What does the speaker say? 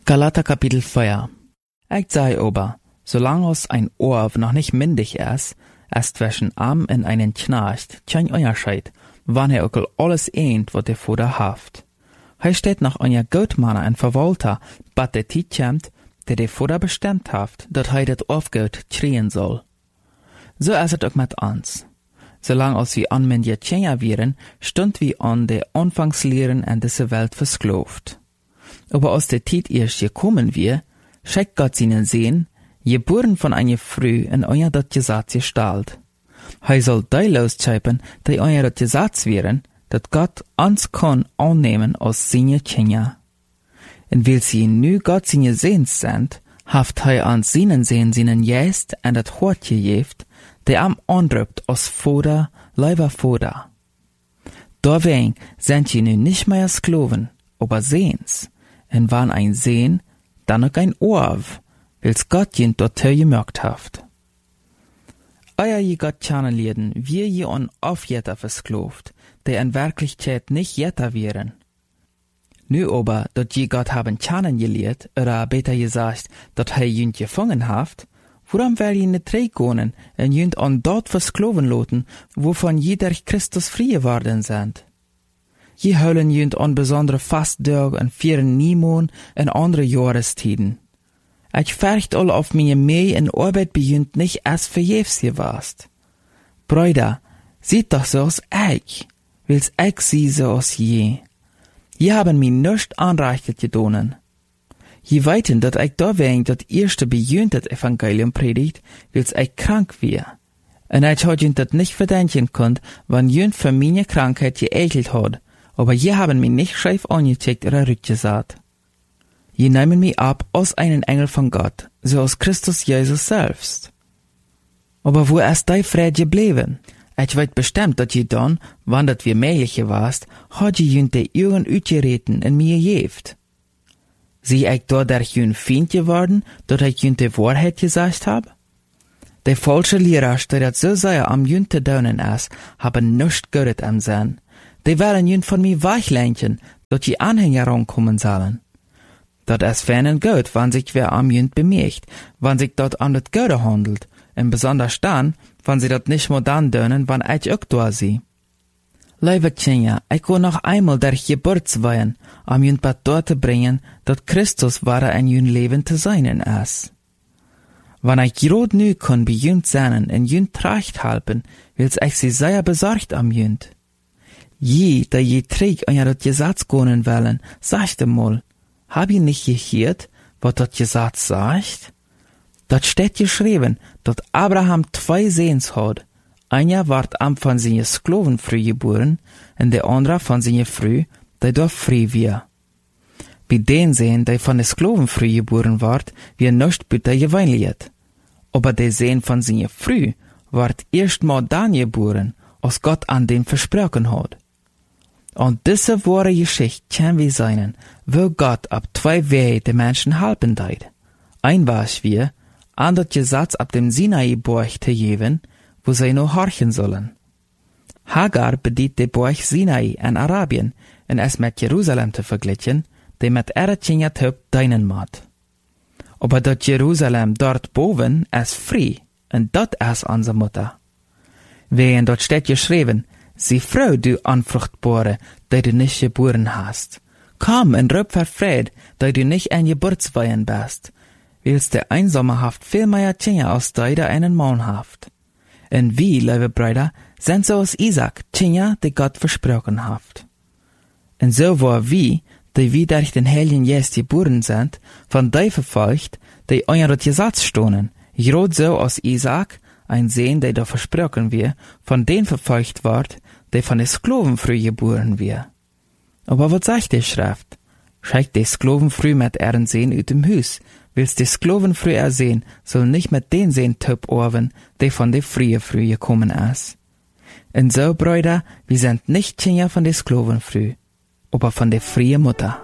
Galater Kapitel 4. Ich sei aber, solange es ein Orf noch nicht mündig ist zwischen Arm und einen Knecht kein Unterschied, wann auch alles eint, was der Vater haft. Steht nach einer Gottmanner und Verwalter, bat der Zeit kommt, der Vater bestimmt haft, dat das Orfgut kriegen soll. So ist es auch mit uns. Solange als wir anmündige Kinder wären, stund wir an der Anfangslehren in dieser Welt versklavt. Aber als der Zeit erst gekommen wir, schickt Gott seinen Sehen, geboren von einer Frau in euer dat Gesetz gestalt. Soll die losschreiben, die euer dat Gesetz wären, dat Gott uns kann annehmen als seine Kinder. Und weil sie nu Gott seine Sehens sind, haft uns seinen Geist und dat Hort gegeben, der am anruft als Vater, lieber Vater. Deswegen sind sie nu nicht mehr Sklaven, aber Sehens. Und wann ein Sehen, dann auch ein Orf, weil's Gott jen dorthin gemerkt haft. Euer je Gott kennenlernen, wir je an Aufjetter versklavt, der in Wirklichkeit nicht Jetter wären. Nu aber, dat je Gott haben kennengelernt, oder besser gesagt, dat jünd gefangen haft, warum will je nicht zurückgehen und jünd an dort versklaven loten, wovon je durch Christus frei geworden sind? Je heulen jünd an besondere Fasttage und vieren Niemon und andere Jahrestiden. Ich färcht all auf mir mehr in Arbeit bei jünd nicht erst verjährs gewast. Brüder, seht doch so als ich, weil's ich sie so als je. Je haben mir nicht anreichert gedonen. Je weiten, dat ich da wegen dat erste bei jünd das Evangelium predigt, weil's ich krank wär. Und ich hat jünd dat nicht verdenken konnt, wann jünd für meine Krankheit geekelt hat, aber je haben mich nicht scheif angecheckt oder rückgesagt. Je nehmen mich ab als einen Engel von Gott, so als Christus Jesus selbst. Aber wo ist dein Fried geblieben? Ich weiß bestimmt, dass je dann, wann dat wir mögliche warst, hat je jünd de Augen uitgereten in mir gejeft. Sie ich dadurch jünd Feind geworden, dass ich jünd de Wahrheit gesagt hab? De falsche Lehrer, die dat so sehr am jünd te daunen ist, haben nicht Gutes am Sinn. Die wollen jünd von mir weichlenken, dass die Anhänger rankommen sollen. Dat ist feinen gut, wann sich wer am jünd bemerkt, wann sich dort an das Gute handelt, und besonders dann, wann sie dat nicht modern dönen, wann ich auch da sie. Liebe Kinder, ich will noch einmal durch Geburtsweihen am jünd bat dort zu bringen, dat Christus wahre ein jünd Leben zu seinen ist. Wann ich grad nu kann bei jünd sein und jünd tracht halten, will's ich sie sehr besorgt am jünd. Da je träg an dat Gesetz gehen wollen, sagt mal, hab ihr nicht gehört, was dat Gesetz sagt? Dat steht geschrieben, dat Abraham 2 Sehens hat. Einer ward am von seiner Sklavenfrau geboren, und der andere von seiner Frau, die dort frei wir. Bei den Sehen, die von der Sklavenfrau geboren ward, wir nicht bitter geweinliet. Aber der Sehen von seiner Frau ward erstmal dann geboren, als Gott an den versprochen hat. Und diese wahre Geschichte kann wir sein, wo Gott ab 2 Wege den Menschen helfen deit. Ein war wir, an das Gesetz ab dem Sinai-Berg zu geben, wo sie nur horchen sollen. Hagar bedient den Berg Sinai in Arabien und es mit Jerusalem zu vergleichen, die mit ihrer Kindertyp deinen Mat. Aber das Jerusalem dort boven ist frei, und das ist unsere Mutter. Wegen dort steht geschrieben, sie Frau, du Unfruchtbare, die du nicht geboren hast. Komm und rüb verfreut, die du nicht ein Geburtsweihen bist, weil's der Einsame haft viel mehr Kinder als die einen Mann haft. Und wie, liebe Brüder, sind so als Isaac Kinder, die Gott versprochen haft. Und so war wie durch den Heiligen Geist geboren sind, von die verfolgt, die euer Gesetz stohnen, grad so als Isaac, ein Sehen, der da versprochen wir, von denen verfolgt ward, der von der Sklavenfrau geboren wir. Aber was sagt die Schrift? Schickt die Sklavenfrau mit ihren Sehen aus dem Haus, willst die Sklavenfrau ersehen, soll nicht mit den Sehen Typ orven, der von der freien Frau gekommen ist. Und so, Brüder, wir sind nicht Kinder von der Sklavenfrau, aber von der freien Mutter.